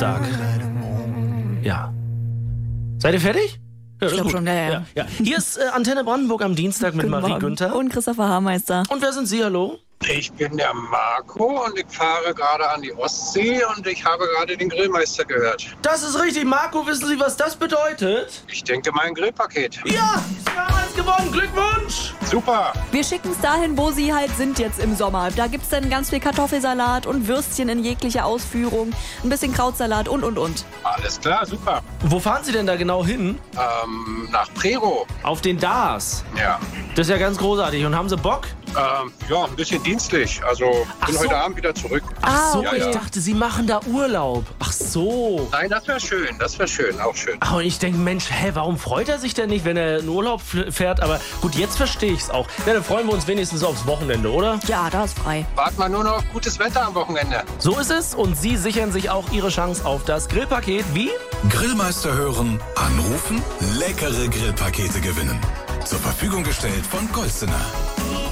Dienstag. Ja. Seid ihr fertig? Ja, Ich glaube schon, ja. Hier ist Antenne Brandenburg am Dienstag mit Marie Günther. Und Christopher Haarmeister. Und wer sind Sie, hallo? Ich bin der Marco und ich fahre gerade an die Ostsee und ich habe gerade den Grillmeister gehört. Das ist richtig. Marco, wissen Sie, was das bedeutet? Ich denke, mein Grillpaket. Ja, Sie haben alles gewonnen. Glückwunsch! Super! Wir schicken es dahin, wo Sie halt sind jetzt im Sommer. Da gibt's dann ganz viel Kartoffelsalat und Würstchen in jeglicher Ausführung, ein bisschen Krautsalat und. Alles klar, super. Wo fahren Sie denn da genau hin? Nach Prero. Auf den DAS. Ja. Das ist ja ganz großartig. Und haben Sie Bock? Ja, ein bisschen dienstlich. Also, bin heute Abend wieder zurück. Ach so, ja, ich ja. dachte, Sie machen da Urlaub. Ach so. Nein, das wäre schön, auch schön. Ach, und ich denke, Mensch, warum freut er sich denn nicht, wenn er in Urlaub fährt? Aber gut, jetzt verstehe ich es auch. Ja, dann freuen wir uns wenigstens aufs Wochenende, oder? Ja, da ist frei. Warten wir nur noch auf gutes Wetter am Wochenende. So ist es und Sie sichern sich auch Ihre Chance auf das Grillpaket. Wie? Grillmeister hören, anrufen, leckere Grillpakete gewinnen. Zur Verfügung gestellt von Golstener.